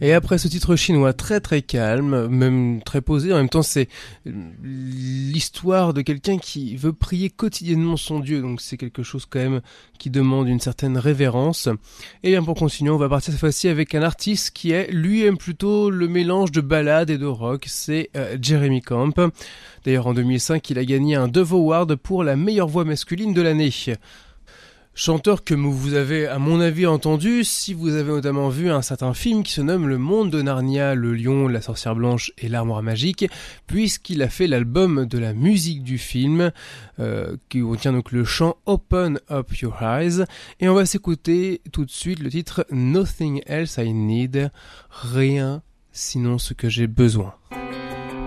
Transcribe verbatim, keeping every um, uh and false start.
Et après ce titre chinois très très calme, même très posé, en même temps c'est l'histoire de quelqu'un qui veut prier quotidiennement son Dieu, donc c'est quelque chose quand même qui demande une certaine révérence. Et bien pour continuer, on va partir cette fois-ci avec un artiste qui est, lui aime plutôt le mélange de ballade et de rock, c'est euh, Jeremy Camp. D'ailleurs en deux mille cinq, il a gagné un Dove Award pour la meilleure voix masculine de l'année. Chanteur que vous avez, à mon avis, entendu si vous avez notamment vu un certain film qui se nomme Le Monde de Narnia, le lion, la sorcière blanche et l'armoire magique, puisqu'il a fait l'album de la musique du film, euh, qui contient donc le chant Open Up Your Eyes, et on va s'écouter tout de suite le titre Nothing Else I Need, rien sinon ce que j'ai besoin.